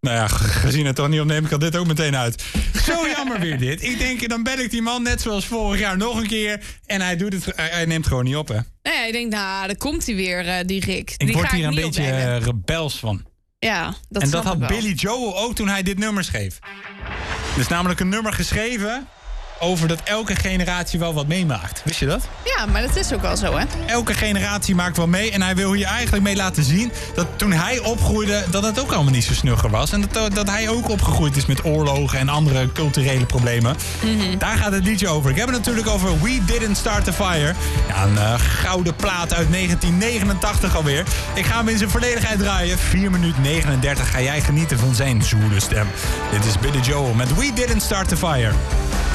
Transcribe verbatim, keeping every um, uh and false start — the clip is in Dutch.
Nou ja, gezien het toch niet opneem, ik al dit ook meteen uit. Zo jammer weer dit. Ik denk, dan bel ik die man net zoals vorig jaar nog een keer. En hij, doet het, hij, hij neemt gewoon niet op, hè. Nee, ik denk, nou, daar komt hij weer, uh, die Rick. Ik die word ga hier ik een niet beetje opnemen. uh, rebels van. Ja, dat En snap dat had ik wel. Billy Joel ook toen hij dit nummer schreef. Er is namelijk een nummer geschreven over dat elke generatie wel wat meemaakt. Wist je dat? Ja, maar dat is ook wel zo, hè? Elke generatie maakt wel mee. En hij wil hier eigenlijk mee laten zien dat toen hij opgroeide, dat het ook allemaal niet zo snugger was. En dat, dat hij ook opgegroeid is met oorlogen en andere culturele problemen. Mm-hmm. Daar gaat het liedje over. Ik heb het natuurlijk over We Didn't Start the Fire. Ja, een uh, gouden plaat uit negentien negenentachtig alweer. Ik ga hem in zijn volledigheid draaien. vier minuten negenendertig ga jij genieten van zijn zoele stem. Dit is Billy Joel met We Didn't Start the Fire.